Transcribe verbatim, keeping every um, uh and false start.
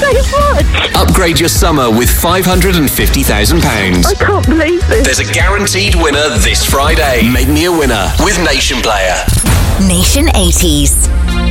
so much. Upgrade your summer with five hundred fifty thousand pounds. I can't believe this. There's a guaranteed winner this Friday. Make me a winner with Nation Player. Nation eighties.